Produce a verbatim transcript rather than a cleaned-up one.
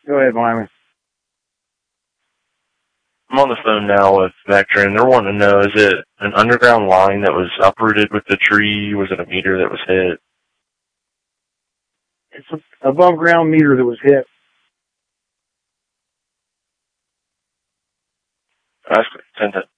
Go ahead, Wyman. I'm on the phone now with Vector, and they're wanting to know, is it an underground line that was uprooted with the tree? Was it a meter that was hit? It's a above ground meter that was hit. That's ten